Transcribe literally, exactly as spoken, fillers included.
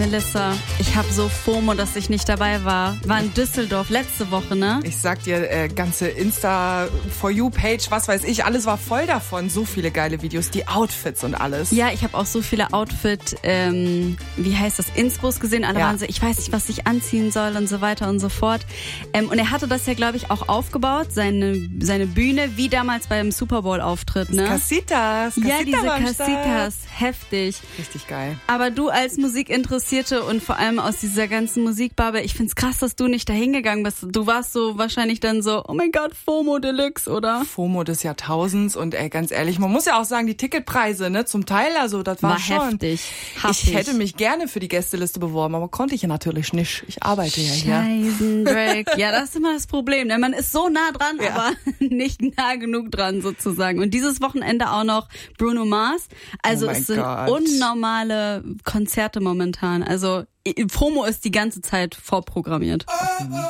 Melissa, ich habe so FOMO, dass ich nicht dabei war. War in Düsseldorf letzte Woche, ne? Ich sag dir, äh, ganze Insta-For You-Page, was weiß ich, alles war voll davon. So viele geile Videos, die Outfits und alles. Ja, ich habe auch so viele Outfit, ähm, wie heißt das, Inspos gesehen. Alle Ja. waren so, ich weiß nicht, was ich anziehen soll und so weiter und so fort. Ähm, und er hatte das ja, glaube ich, auch aufgebaut, seine, seine Bühne, wie damals beim Super Bowl-Auftritt, ne? Casitas, Ja, Casita diese beim Start. Casitas, heftig. Richtig geil. Aber du als Musikinteressierte und vor allem aus dieser ganzen Musikbubble, ich find's krass, dass du nicht dahin gegangen bist. Du warst so wahrscheinlich dann so, oh mein Gott, FOMO Deluxe, oder? FOMO des Jahrtausends und ey, ganz ehrlich, man muss ja auch sagen, die Ticketpreise, ne, zum Teil, also das war, War schon. heftig. Ich Haftig. hätte mich gerne für die Gästeliste beworben, aber konnte ich ja natürlich nicht. Ich arbeite ja hier. Scheißen, Drake. Ja, das ist immer das Problem. Ne? Man ist so nah dran, Ja. aber nicht nah genug dran sozusagen. Und dieses Wochenende auch noch Bruno Mars. Also Oh mein es sind Gott. unnormale Konzerte momentan. Also FOMO ist die ganze Zeit vorprogrammiert.